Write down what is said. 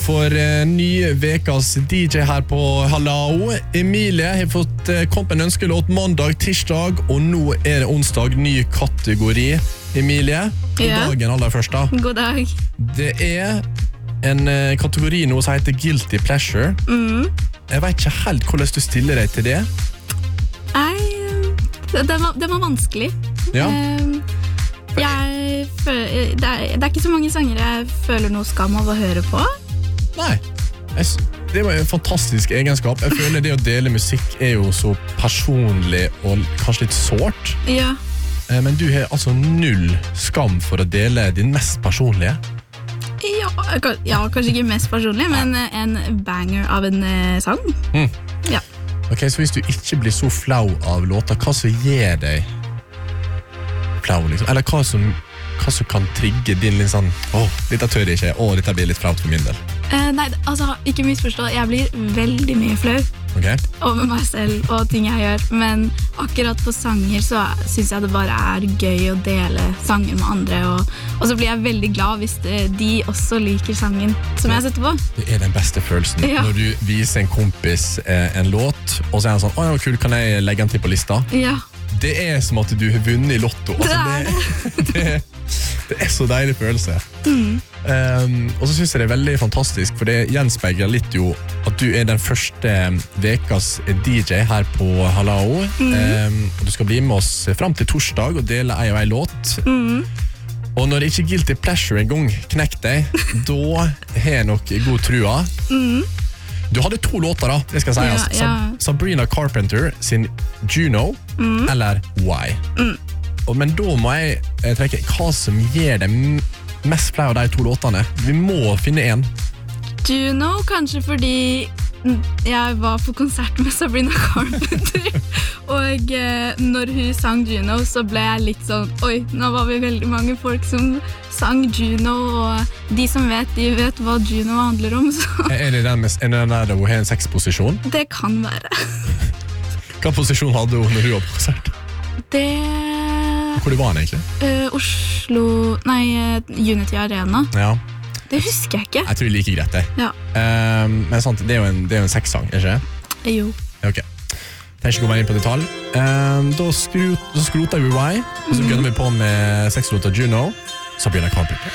For ny vekas DJ her på Halao. Emilie har fått kommet en ønskelåt mandag, tirsdag, og nå det onsdag, ny kategori. Emilie, god dagen aller først da. God dag. Det en kategori nå som heter Guilty Pleasure. Jeg vet ikke helt hvordan du stiller deg til det. Nei, det var vanskelig. Ja. Det ikke så mange sanger jeg føler noe skam av å høre på. Nei, det var en fantastisk egenskap. Jeg føler det å dele musikk jo så personlig og kanskje litt sårt. Ja. Men du har altså null skam for å dele din mest personlige. Ja, kanskje ikke mest personlig, men en banger av en sang. Ja. Ok, så hvis du ikke blir så flau av låta, hva som gjør deg flau, liksom? Eller hva som kan trigge din litt sånn, dette tør jeg ikke, dette blir litt flaut for min del. Nei, altså, ikke misforstå, jeg blir veldig mye flau over meg selv og ting jeg gjør, men akkurat på sanger så synes jeg det bare gøy å dele sanger med andre, og så blir jeg veldig glad hvis de også liker sangen som jeg setter på. Det den beste følelsen, når du viser en kompis en låt, og så han sånn, ja, kul, kan jeg legge den til på lista? Ja. Det som at du har vunnet i lotto. Det så deilig følelse. Og så synes jeg det veldig fantastisk, for det gjenspeiler litt jo at du den første vekas DJ her på Halao. Og du skal bli med oss frem til torsdag og dele en låt. Og når ikke Guilty Pleasure en gang knekk deg, da har jeg nok god trua. Du hadde 2 låter da, det skal sies. Sabrina Carpenter sin Juno, eller Why. Men da må jeg trekke hva som gjør det mest flau av de 2 låtene. Vi må finne en. Juno, kanskje fordi jeg var på konsert med Sabrina Carpenter, og når hun sang Juno, så ble jeg litt sånn, nå var vi veldig mange folk som sang Juno, og de som vet, de vet hva Juno handler om. Så. Det den der hun har en sexposisjon? Det kan være. Hva posisjon hadde hun når hun var på konsert? Hvor var den egentlig? Oslo, Unity Arena. Ja. Det husker jeg ikke. Jeg tror det like greit det. Ja. Men sant, det jo en sexsang, ikke det? Jo. Ok. Tenk ikke gå mer inn på detalj. Da skroter vi Why, og så gønner vi på med sexlåta Juno, Sabrina Carpenter.